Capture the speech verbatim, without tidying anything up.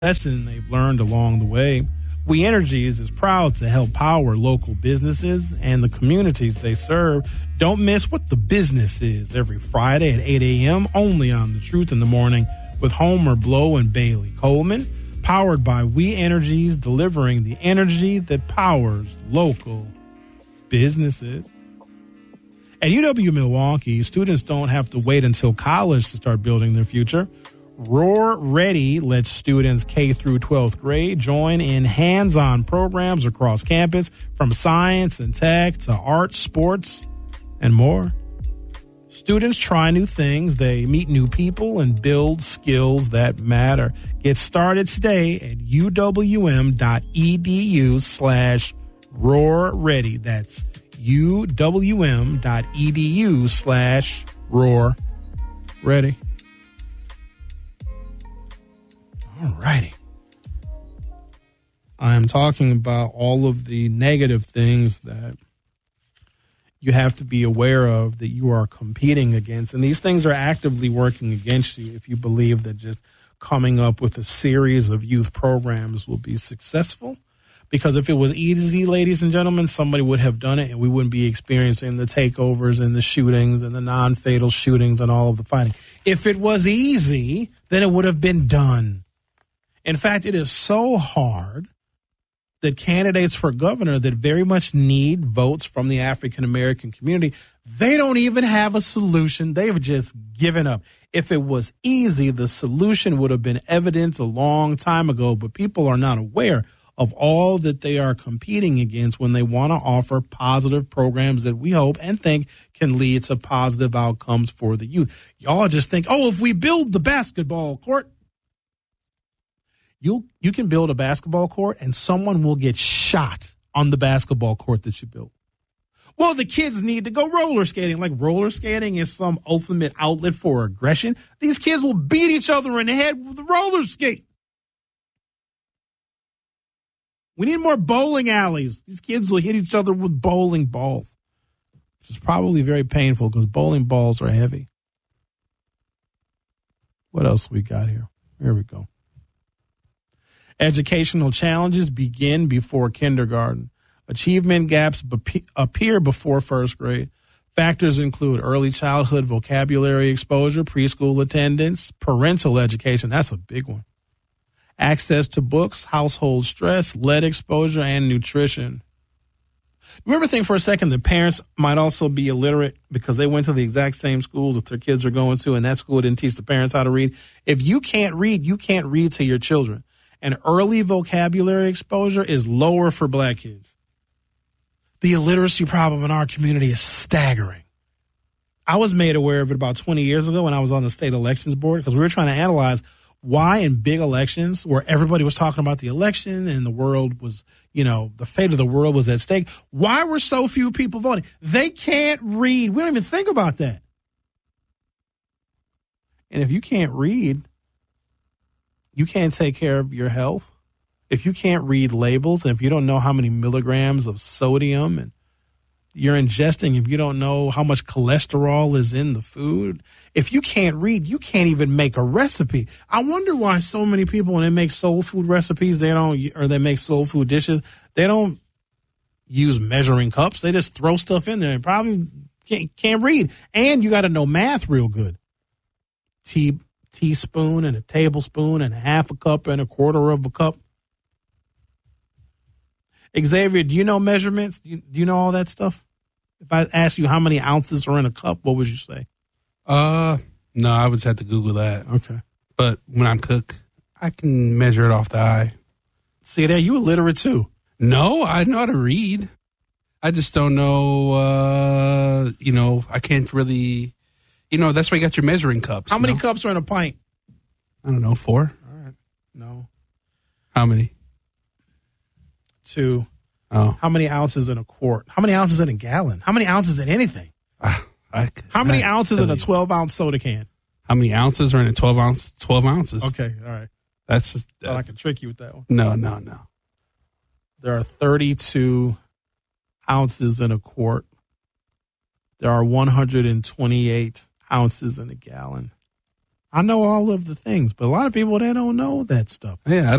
lesson they've learned along the way. We Energies is proud to help power local businesses and the communities they serve. Don't miss What the Business Is every Friday at eight a.m. only on The Truth in the Morning with Homer Blow and Bailey Coleman. Powered by We Energies, delivering the energy that powers local businesses. At U W-Milwaukee, students don't have to wait until college to start building their future. Roar Ready lets students K through twelfth grade join in hands-on programs across campus, from science and tech to art, sports, and more. Students try new things, they meet new people, and build skills that matter. Get started today at uwm.edu slash roar ready. That's uwm.edu slash roar ready. All righty. I am talking about all of the negative things that you have to be aware of that you are competing against. And these things are actively working against you if you believe that just coming up with a series of youth programs will be successful. Because if it was easy, ladies and gentlemen, somebody would have done it and we wouldn't be experiencing the takeovers and the shootings and the non-fatal shootings and all of the fighting. If it was easy, then it would have been done. In fact, it is so hard that candidates for governor that very much need votes from the African-American community, they don't even have a solution. They've just given up. If it was easy, the solution would have been evident a long time ago, but people are not aware of all that they are competing against when they want to offer positive programs that we hope and think can lead to positive outcomes for the youth. Y'all just think, oh, if we build the basketball court, You you can build a basketball court and someone will get shot on the basketball court that you built. Well, the kids need to go roller skating. Like roller skating is some ultimate outlet for aggression. These kids will beat each other in the head with a roller skate. We need more bowling alleys. These kids will hit each other with bowling balls, which is probably very painful because bowling balls are heavy. What else we got here? Here we go. Educational challenges begin before kindergarten. Achievement gaps be- appear before first grade. Factors include early childhood vocabulary exposure, preschool attendance, parental education. That's a big one. Access to books, household stress, lead exposure, and nutrition. You ever think for a second that parents might also be illiterate because they went to the exact same schools that their kids are going to, and that school didn't teach the parents how to read? If you can't read, you can't read to your children. And early vocabulary exposure is lower for black kids. The illiteracy problem in our community is staggering. I was made aware of it about twenty years ago when I was on the state elections board because we were trying to analyze why in big elections where everybody was talking about the election and the world was, you know, the fate of the world was at stake, why were so few people voting? They can't read. We don't even think about that. And if you can't read, you can't take care of your health. If you can't read labels and if you don't know how many milligrams of sodium and you're ingesting, if you don't know how much cholesterol is in the food, if you can't read, you can't even make a recipe. I wonder why so many people, when they make soul food recipes, they don't, or they make soul food dishes, they don't use measuring cups. They just throw stuff in there and probably can't, can't read. And you got to know math real good. Tea. teaspoon and a tablespoon and a half a cup and a quarter of a cup. Xavier, do you know measurements? Do you, do you know all that stuff? If I asked you how many ounces are in a cup, what would you say? Uh, no, I would just have to Google that. Okay. But when I'm cook, I can measure it off the eye. See there, you illiterate too. No, I know how to read. I just don't know, uh, you know, I can't really... You know, that's why you got your measuring cups. How many know? cups are in a pint? I don't know, four? All right. No. How many? Two. Oh. How many ounces in a quart? How many ounces in a gallon? How many oncers in anything? Uh, I, How many I, ounces in a you. twelve-ounce soda can? How many ounces are in a twelve ounce? twelve ounces. Okay, all right. That's just... Thought I could trick you with that one. No, no, no. There are thirty-two ounces in a quart. There are one hundred twenty-eight ounces in a gallon. I know all of the things, but a lot of people, they don't know that stuff. Yeah, I